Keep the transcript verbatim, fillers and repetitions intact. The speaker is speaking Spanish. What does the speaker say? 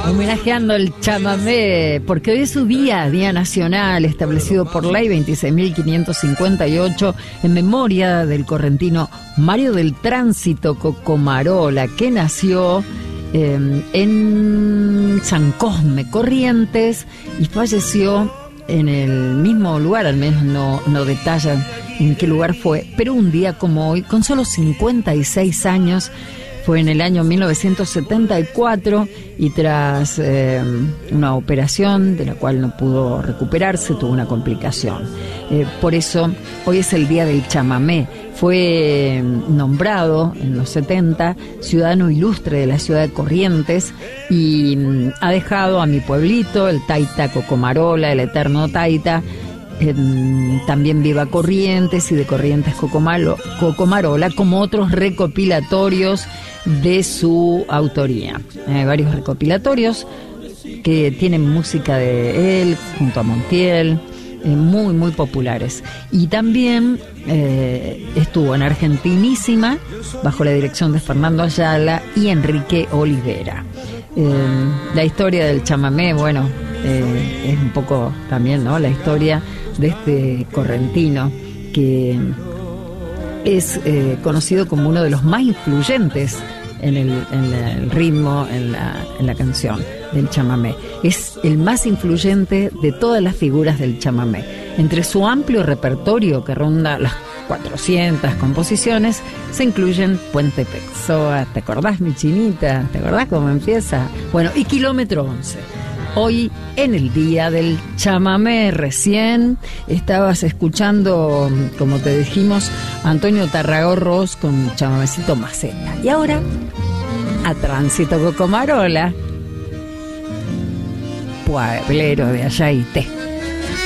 Homenajeando el chamamé, porque hoy es su día, Día Nacional, establecido por ley veintiséis mil quinientos cincuenta y ocho, en memoria del correntino Mario del Tránsito Cocomarola, que nació eh, en San Cosme, Corrientes, y falleció en el mismo lugar, al menos no, no detallan en qué lugar fue, pero un día como hoy, con solo cincuenta y seis años, fue en el año mil novecientos setenta y cuatro y tras eh, una operación de la cual no pudo recuperarse, tuvo una complicación. Eh, por eso hoy es el Día del Chamamé. Fue nombrado en los setenta ciudadano ilustre de la ciudad de Corrientes y mm, ha dejado a mi pueblito, el Taita Cocomarola, el eterno Taita, Eh, también viva Corrientes y de Corrientes Cocomalo, Cocomarola, como otros recopilatorios de su autoría. Hay varios recopilatorios que tienen música de él junto a Montiel, eh, muy muy populares. Y también eh, estuvo en Argentinísima bajo la dirección de Fernando Ayala y Enrique Olivera. Eh, la historia del chamamé, bueno, eh, es un poco también, ¿no?, la historia de este correntino que es eh, conocido como uno de los más influyentes en el, en el ritmo, en la, en la canción del chamamé. Es el más influyente de todas las figuras del chamamé. Entre su amplio repertorio, que ronda las cuatrocientas composiciones, se incluyen Puente Pexoa, ¿te acordás, mi chinita? ¿Te acordás cómo empieza? Bueno, y Kilómetro once. Hoy, en el Día del Chamamé, recién estabas escuchando, como te dijimos, a Antonio Tarragorros con Chamamecito Maceta. Y ahora, a Tránsito Cocomarola, pueblero de Ayaité.